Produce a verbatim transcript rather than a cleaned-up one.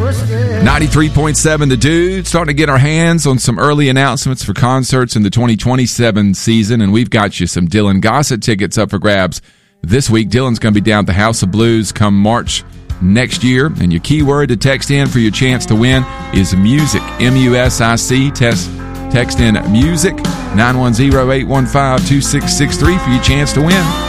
ninety-three point seven The Dude, starting to get our hands on some early announcements for concerts in the twenty twenty-seven season, and we've got you some Dylan Gossett tickets up for grabs this week. Dylan's going to be down at the House of Blues come March next year, and your keyword to text in for your chance to win is music, M U S I C. Test, text in music, nine one zero, eight one five, two six six three for your chance to win.